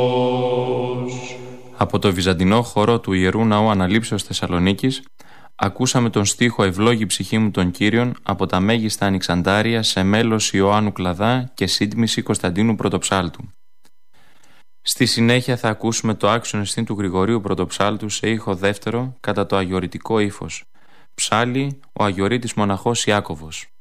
Από το βυζαντινό χορό του Ιερού Ναού Αναλήψεως Θεσσαλονίκης ακούσαμε τον στίχο «Ευλόγη ψυχή μου των Κύριων» από τα Μέγιστα Ανοιξαντάρια σε μέλος Ιωάννου Κλαδά και σύντμηση Κωνσταντίνου Πρωτοψάλτου. Στη συνέχεια θα ακούσουμε το άξιον εστίν του Γρηγορίου Πρωτοψάλτου σε ήχο δεύτερο κατά το αγιορητικό ύφος. Ψάλλει ο αγιορείτης μοναχός Ιάκωβος.